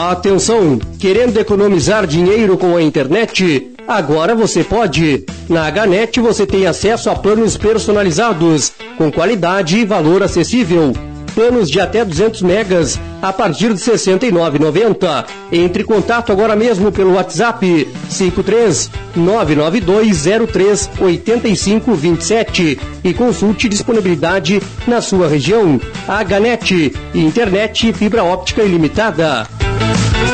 Atenção! Querendo economizar dinheiro com a internet? Agora você pode. Na HNet você tem acesso a planos personalizados, com qualidade e valor acessível. Planos de até 200 megas a partir de R$ 69,90. Entre em contato agora mesmo pelo WhatsApp 53-99203-8527 e consulte disponibilidade na sua região. HNet, internet e fibra óptica ilimitada.